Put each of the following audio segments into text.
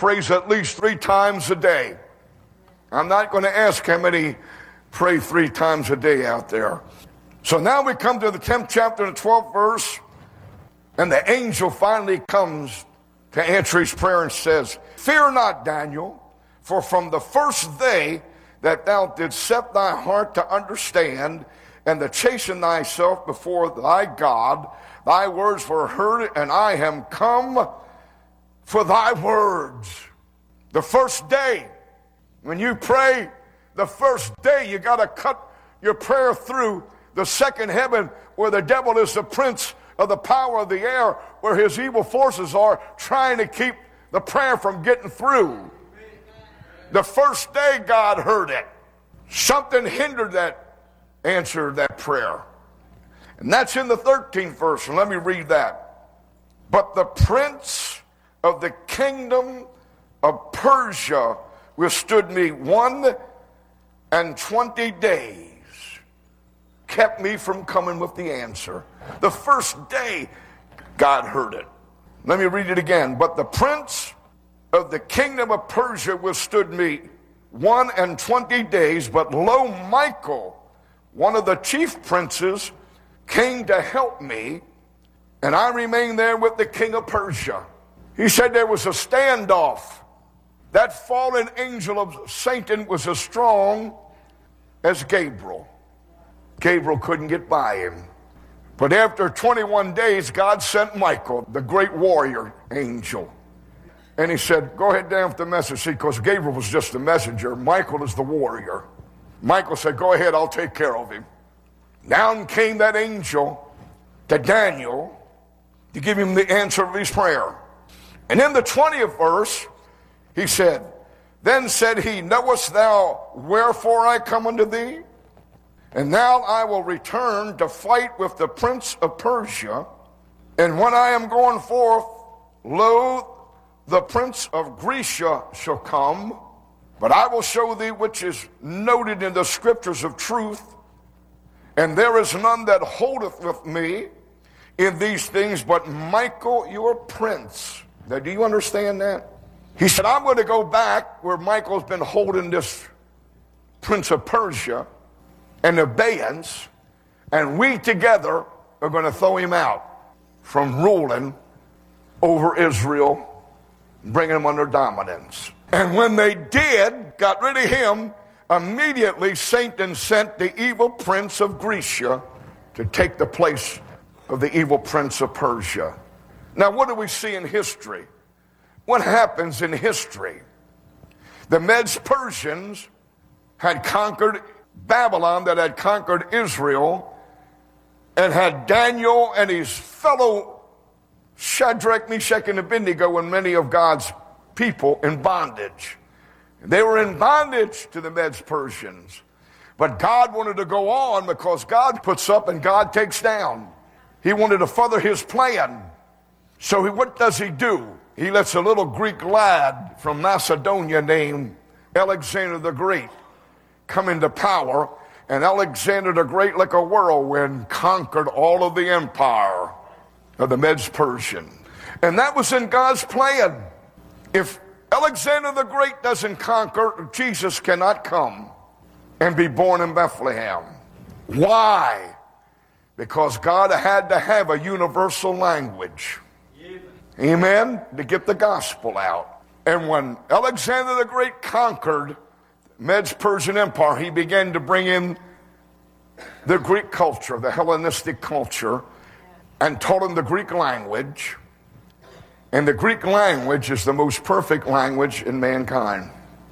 prays at least 3 times a day. I'm not going to ask how many pray 3 times a day out there. So now we come to the 10th chapter and the 12th verse, and the angel finally comes to answer his prayer and says, "Fear not, Daniel, for from the first day that thou didst set thy heart to understand and to chasten thyself before thy God, thy words were heard, and I am come for thy words." The first day, when you pray, the first day you got to cut your prayer through the second heaven, where the devil is the prince of the power of the air, where his evil forces are trying to keep the prayer from getting through. The first day God heard it. Something hindered that answer, that prayer. And that's in the 13th verse, and let me read that. "But the prince of the kingdom of Persia withstood me 21 days, kept me from coming with the answer." The first day God heard it. Let me read it again. "But the prince of the kingdom of Persia withstood me 21 days, but lo, Michael, one of the chief princes, came to help me, and I remained there with the king of Persia." He said there was a standoff. That fallen angel of Satan was as strong as Gabriel. Gabriel couldn't get by him. But after 21 days, God sent Michael, the great warrior angel. And he said, "Go ahead down with the message." See, because Gabriel was just the messenger. Michael is the warrior. Michael said, "Go ahead, I'll take care of him." Down came that angel to Daniel to give him the answer of his prayer. And in the 20th verse, he said, "Then said he, Knowest thou wherefore I come unto thee? And now I will return to fight with the prince of Persia. And when I am going forth, lo, the prince of Grecia shall come. But I will show thee which is noted in the scriptures of truth. And there is none that holdeth with me in these things but Michael your prince." Now, do you understand that? He said, "I'm going to go back where Michael's been holding this prince of Persia in abeyance, and we together are going to throw him out from ruling over Israel, bringing him under dominance." And when they did, got rid of him, immediately Satan sent the evil prince of Grecia to take the place of the evil prince of Persia. Now, what do we see in history? What happens in history? The Medes Persians had conquered Babylon, that had conquered Israel, and had Daniel and his fellow Shadrach, Meshach, and Abednego and many of God's people in bondage. They were in bondage to the Medes Persians. But God wanted to go on, because God puts up and God takes down. He wanted to further his plan. So what does he do? He lets a little Greek lad from Macedonia named Alexander the Great come into power. And Alexander the Great, like a whirlwind, conquered all of the empire of the Medes Persian. And that was in God's plan. If Alexander the Great doesn't conquer, Jesus cannot come and be born in Bethlehem. Why? Because God had to have a universal language. Amen? To get the gospel out. And when Alexander the Great conquered the Medes Persian Empire, he began to bring in the Greek culture, the Hellenistic culture, and taught them the Greek language. And the Greek language is the most perfect language in mankind.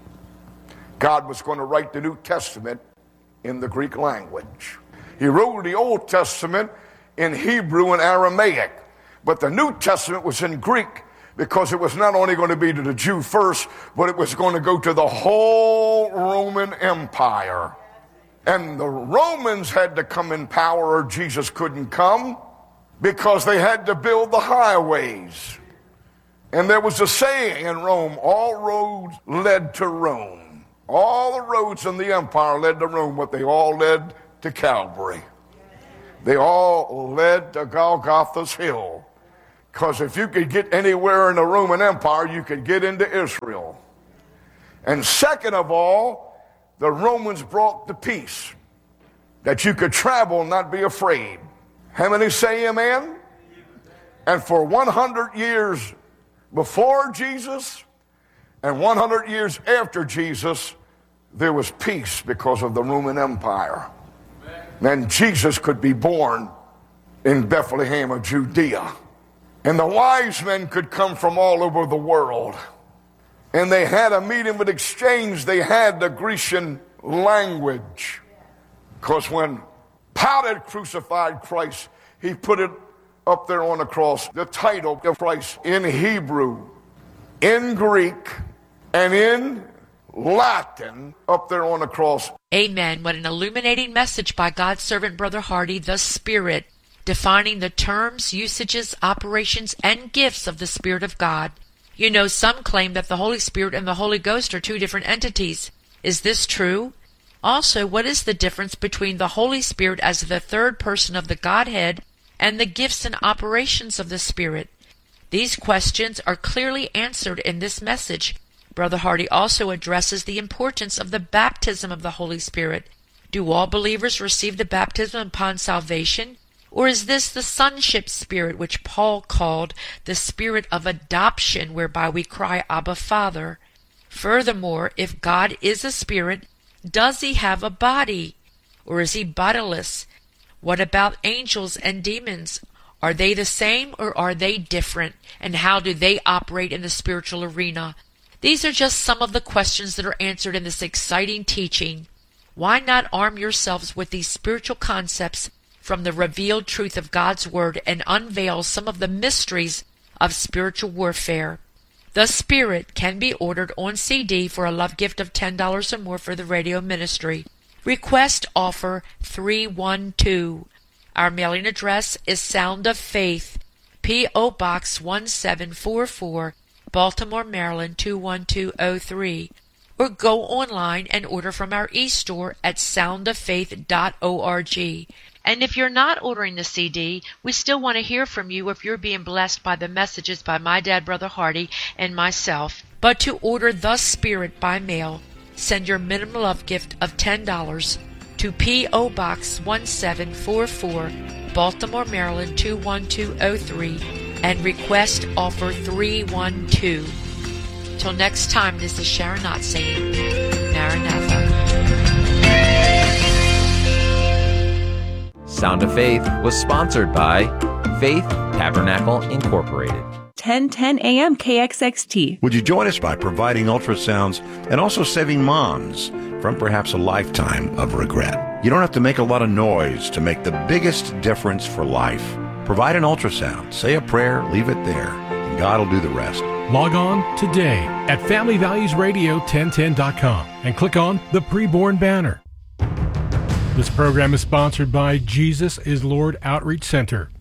God was going to write the New Testament in the Greek language. He wrote the Old Testament in Hebrew and Aramaic. But the New Testament was in Greek, because it was not only going to be to the Jew first, but it was going to go to the whole Roman Empire. And the Romans had to come in power, or Jesus couldn't come, because they had to build the highways. And there was a saying in Rome, all roads led to Rome. All the roads in the empire led to Rome, but they all led to Calvary. They all led to Golgotha's hill. Because if you could get anywhere in the Roman Empire, you could get into Israel. And second of all, the Romans brought the peace, that you could travel and not be afraid. How many say amen? And for 100 years before Jesus and 100 years after Jesus, there was peace because of the Roman Empire. And Jesus could be born in Bethlehem of Judea. And the wise men could come from all over the world. And they had a medium of exchange. They had the Grecian language. Because when Pilate crucified Christ, he put it up there on the cross, the title of Christ in Hebrew, in Greek, and in Latin up there on the cross. Amen. What an illuminating message by God's servant, Brother Hardy, the Spirit, defining the terms, usages, operations, and gifts of the Spirit of God. You know, some claim that the Holy Spirit and the Holy Ghost are two different entities. Is this true? Also, what is the difference between the Holy Spirit as the third person of the Godhead and the gifts and operations of the Spirit? These questions are clearly answered in this message. Brother Hardy also addresses the importance of the baptism of the Holy Spirit. Do all believers receive the baptism upon salvation? Or is this the sonship spirit which Paul called the spirit of adoption, whereby we cry, Abba, Father? Furthermore, if God is a spirit, does he have a body? Or is he bodiless? What about angels and demons? Are they the same or are they different? And how do they operate in the spiritual arena? These are just some of the questions that are answered in this exciting teaching. Why not arm yourselves with these spiritual concepts from the revealed truth of God's Word and unveil some of the mysteries of spiritual warfare? The Spirit can be ordered on CD for a love gift of $10 or more for the radio ministry. Request offer 312. Our mailing address is Sound of Faith, P.O. Box 1744, Baltimore, Maryland 21203. Or go online and order from our e-store at soundoffaith.org. And if you're not ordering the CD, we still want to hear from you if you're being blessed by the messages by my dad, Brother Hardy, and myself. But to order The Spirit by mail, send your minimum love gift of $10 to P.O. Box 1744, Baltimore, Maryland 21203, and request offer 312. Till next time, this is Sharon Knott saying, Maranatha. Sound of Faith was sponsored by Faith Tabernacle Incorporated. 1010 AM KXXT. Would you join us by providing ultrasounds and also saving moms from perhaps a lifetime of regret? You don't have to make a lot of noise to make the biggest difference for life. Provide an ultrasound, say a prayer, leave it there, and God will do the rest. Log on today at FamilyValuesRadio1010.com and click on the Preborn banner. This program is sponsored by Jesus is Lord Outreach Center.